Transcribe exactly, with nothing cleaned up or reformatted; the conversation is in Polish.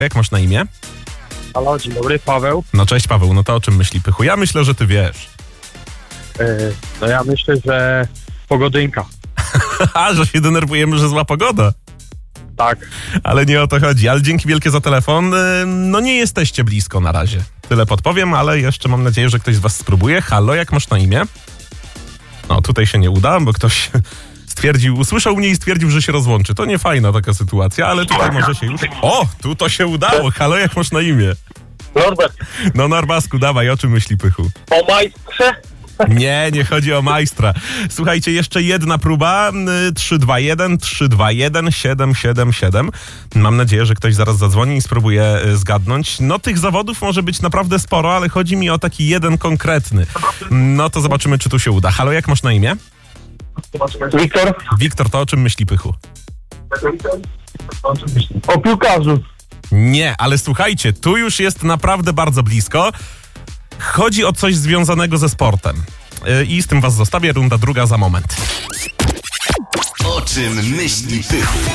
Jak masz na imię? Halo, dzień dobry, Paweł. No cześć Paweł, no to o czym myśli Pychu? Ja myślę, że ty wiesz. Yy, no ja myślę, że pogodynka. A, że się denerwujemy, że zła pogoda. Tak. Ale nie o to chodzi. Ale dzięki wielkie za telefon. No nie jesteście blisko na razie. Tyle podpowiem, ale jeszcze mam nadzieję, że ktoś z was spróbuje. Halo, jak masz na imię? No tutaj się nie uda, bo ktoś stwierdził, usłyszał mnie i stwierdził, że się rozłączy. To nie fajna taka sytuacja, ale tutaj może się już... O, tu to się udało. Halo, jak masz na imię? Norbert. No Norbasku, dawaj, o czym myśli Pychu? O majstrze? Nie, nie chodzi o majstra. Słuchajcie, jeszcze jedna próba. trzy dwa jeden, trzy dwa jeden, siedem siedem siedem. Mam nadzieję, że ktoś zaraz zadzwoni i spróbuje zgadnąć. No tych zawodów może być naprawdę sporo, ale chodzi mi o taki jeden konkretny. No to zobaczymy, czy tu się uda. Halo, jak masz na imię? Wiktor. Wiktor, to o czym myśli Pychu? O piłkarzu. Nie, ale słuchajcie, tu już jest naprawdę bardzo blisko. Chodzi o coś związanego ze sportem. I z tym was zostawię. Runda druga za moment. O czym myśli Pychu?